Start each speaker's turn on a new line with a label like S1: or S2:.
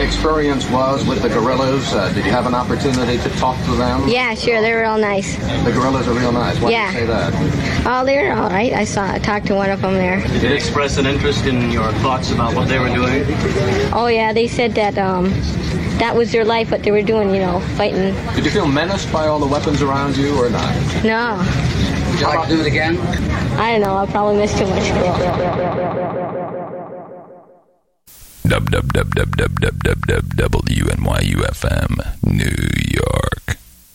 S1: experience was with the gorillas? Did you have an opportunity to talk to them?
S2: Yeah, sure. They were real nice.
S1: The gorillas are real nice. Why do you say that?
S2: Oh, they were all right. I talked to one of them there.
S3: Did they express an interest in your thoughts about what they were doing?
S2: Oh, yeah. They said that that was their life, what they were doing, fighting.
S1: Did you feel menaced by all the weapons around you or not?
S2: No.
S4: Would you like to do it again?
S2: I don't know. I probably missed too much school.
S5: WNYU-FM, New York.